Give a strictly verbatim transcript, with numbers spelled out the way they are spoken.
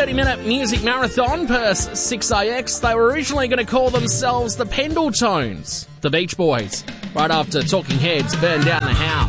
thirty-minute music marathon per six A X. They were originally going to call themselves the Pendletones, the Beach Boys, right after Talking Heads burned down the house.